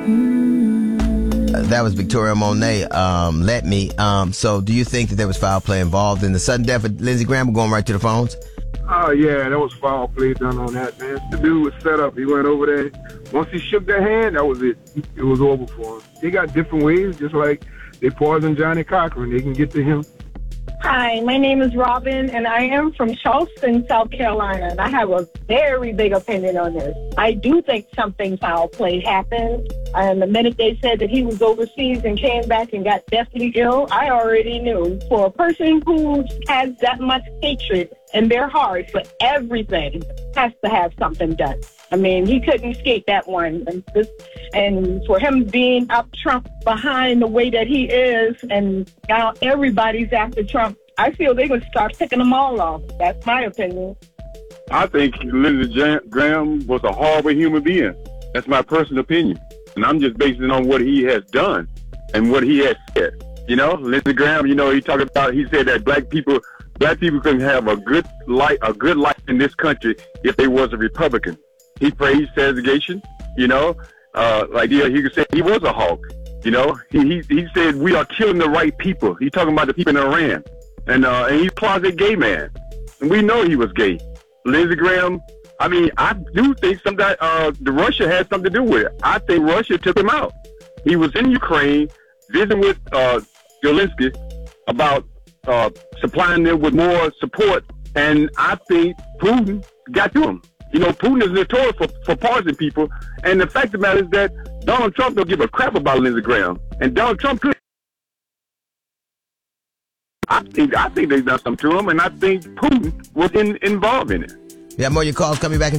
That was Victoria Monet, Let Me. So do you think that there was foul play involved in the sudden death of Lindsey Graham? We're going right to the phones. Oh, yeah, that was foul play done on that, man. The dude was set up. He went over there. Once he shook their hand, that was it. It was over for him. They got different ways, just like they poisoned Johnny Cochran. They can get to him. Hi, my name is Robin, and I am from Charleston, South Carolina, and I have a very big opinion on this. I do think something foul play happened, and the minute they said that he was overseas and came back and got deathly ill, I already knew. For a person who has that much hatred in their heart for everything, has to have something done. I mean, he couldn't escape that one. And for him being up Trump behind the way that he is, and now everybody's after Trump, I feel they're going to start picking them all off. That's my opinion. I think Lindsey Graham was a horrible human being. That's my personal opinion. And I'm just basing it on what he has done and what he has said. You know, Lindsey Graham, he said that black people couldn't have a good life in this country if they was a Republican. He praised segregation, he could say he was a hawk. He said we are killing the right people. He's talking about the people in Iran. And he's a closet gay man. And we know he was gay. Lindsey Graham, I do think the Russia had something to do with it. I think Russia took him out. He was in Ukraine visiting with Zelensky about supplying them with more support. And I think Putin got to him. Putin is notorious for poisoning people. And the fact of the matter is that Donald Trump don't give a crap about Lindsey Graham. And Donald Trump could. I think they've done something to him, and I think Putin was involved in it. We have more of your calls coming back in